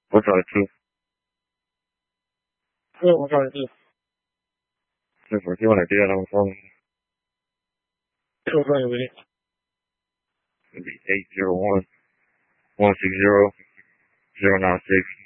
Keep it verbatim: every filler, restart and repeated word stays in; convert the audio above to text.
We're trying to two. Yeah, we're trying to do. Since we're doing our deal on the phone, What's running with it? it'd be eight zero one one six zero zero nine six.